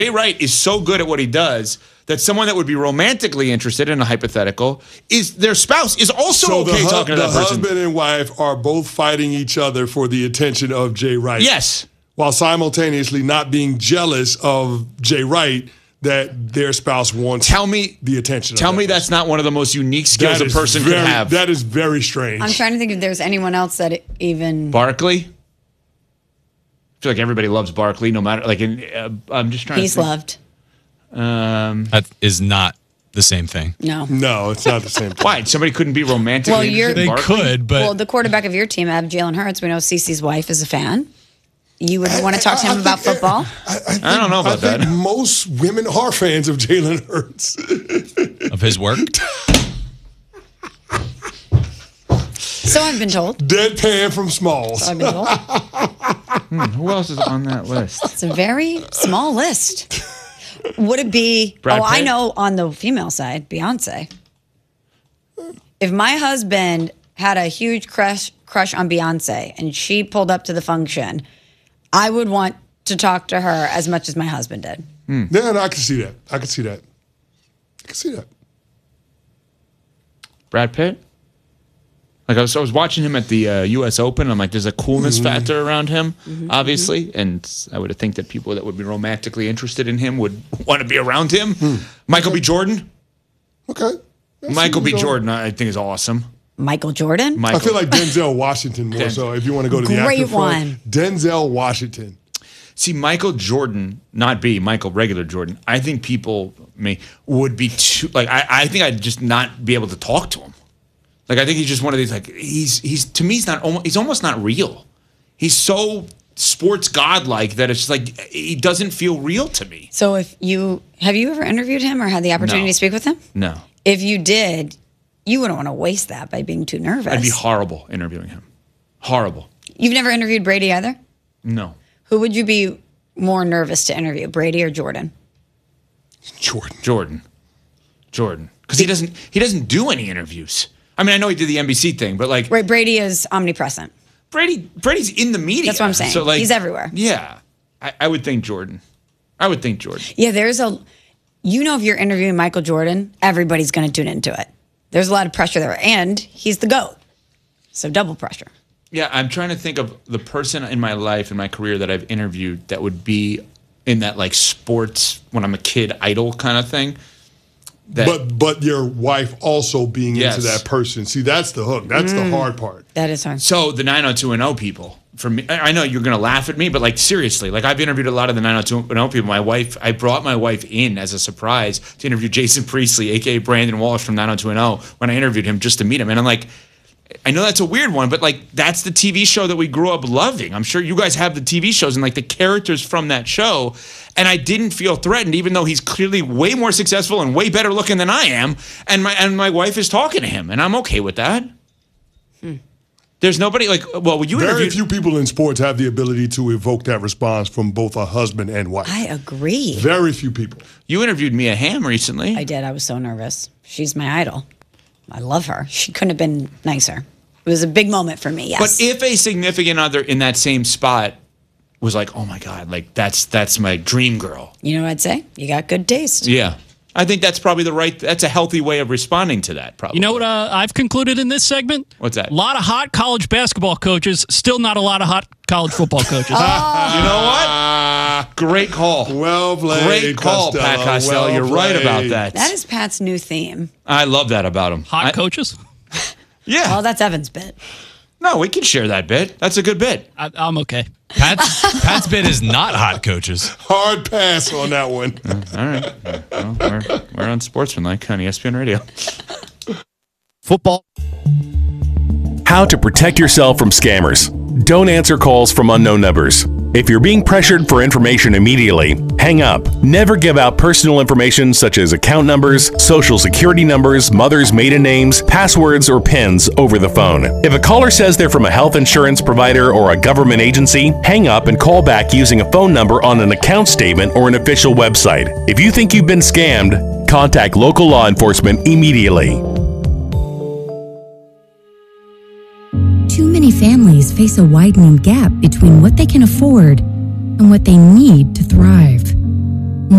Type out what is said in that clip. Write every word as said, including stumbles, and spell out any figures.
Jay Wright is so good at what he does that someone that would be romantically interested in a hypothetical is their spouse is also so okay the, talking to the that person. The husband and wife are both fighting each other for the attention of Jay Wright. Yes. While simultaneously not being jealous of Jay Wright that their spouse wants tell me, the attention Tell of me that that's not one of the most unique skills That a is person very, could have. That is very strange. I'm trying to think if there's anyone else that even... Barkley? I feel like everybody loves Barkley, no matter, like, in, uh, I'm just trying He's to think. loved. Um, that is not the same thing. No. No, it's not the same thing. Why? Somebody couldn't be romantically Well, you're- interested in They Barkley? could, but Well, the quarterback of your team, I have Jalen Hurts. We know Cece's wife is a fan. You would want to talk to him I- I about think- football? I, I, think, I don't know about I think that. most women are fans of Jalen Hurts. of his work. So I've been told. Deadpan from Smalls. So I've been told. Hmm, who else is on that list? It's a very small list. Would it be? Brad oh, I Pitt? know on the female side, Beyonce. If my husband had a huge crush crush on Beyonce and she pulled up to the function, I would want to talk to her as much as my husband did. Hmm. Yeah, no, I can see that. I can see that. I can see that. Brad Pitt? Like I was, I was watching him at the uh, U S Open. I'm like, there's a coolness Mm-hmm. factor around him, Mm-hmm, obviously, and I would think that people that would be romantically interested in him would want to be around him. Michael B. Jordan. Okay. That's Michael B. where we go. Jordan, I think is awesome. Michael Jordan? Michael. I feel like Denzel Washington more Den- so. If you want to go to the Great actor front, one. Denzel Washington. See, Michael Jordan, not B, Michael regular Jordan. I think people may would be too like. I, I think I'd just not be able to talk to him. Like I think he's just one of these. Like he's he's to me he's not almost he's almost not real. He's so sports godlike that it's like he doesn't feel real to me. So if you have you ever interviewed him or had the opportunity No. to speak with him? No, If you did, you wouldn't want to waste that by being too nervous. I'd be horrible interviewing him. Horrible. You've never interviewed Brady either? No. Who would you be more nervous to interview, Brady or Jordan? Jordan. Jordan. Jordan. Because he doesn't he doesn't do any interviews. I mean, I know he did the N B C thing, but like Right, Brady is omnipresent. Brady Brady's in the media. That's what I'm saying. So like He's everywhere. Yeah. I, I would think Jordan. I would think Jordan. Yeah, there's a, you know, if you're interviewing Michael Jordan, everybody's going to tune into it. There's a lot of pressure there, and he's the GOAT. So double pressure. Yeah, I'm trying to think of the person in my life, in my career that I've interviewed that would be in that like sports, when I'm a kid, idol kind of thing. That, But but your wife also being Yes. into that person. See, that's the hook. That's the hard part. That is hard. So the nine oh two one oh people, for me, I I know you're going to laugh at me, but like seriously, like I've interviewed a lot of the nine oh two one oh people. My wife, I brought my wife in as a surprise to interview Jason Priestley, A K A Brandon Walsh from nine oh two one oh, when I interviewed him just to meet him. And I'm like, I know that's a weird one, but like that's the T V show that we grew up loving. I'm sure you guys have the T V shows and like the characters from that show. And I didn't feel threatened, even though he's clearly way more successful and way better looking than I am. And my and my wife is talking to him, and I'm okay with that. Hmm. There's nobody like well, you Very interviewed. few people in sports have the ability to evoke that response from both a husband and wife. I agree. Very few people. You interviewed Mia Hamm recently. I did. I was so nervous. She's my idol. I love her. She couldn't have been nicer. It was a big moment for me, yes. But if a significant other in that same spot was like, "Oh my God, like that's that's my dream girl," you know what I'd say? You got good taste. yeah, I think that's probably the right. That's a healthy way of responding to that. Probably. You know what uh, I've concluded in this segment? What's that? A lot of hot college basketball coaches, still not a lot of hot college football coaches. Oh. You know what? Great call. Well played. Great call, Costello. Pat Costello. Well You're right played. about that. That is Pat's new theme. I love that about him. Hot I- coaches? Yeah. Well, that's Evan's bit. No, we can share that bit. That's a good bit. I, I'm okay. Pat's, Pat's bit is not hot coaches. Hard pass on that one. All right. Well, we're, we're on Sportsmanlike on E S P N Radio. Football. How to protect yourself from scammers. Don't answer calls from unknown numbers. If you're being pressured for information immediately, hang up. Never give out personal information such as account numbers, social security numbers, mother's maiden names, passwords, or PINs over the phone. If a caller says they're from a health insurance provider or a government agency, hang up and call back using a phone number on an account statement or an official website. If you think you've been scammed, contact local law enforcement immediately. Too many families face a widening gap between what they can afford and what they need to thrive.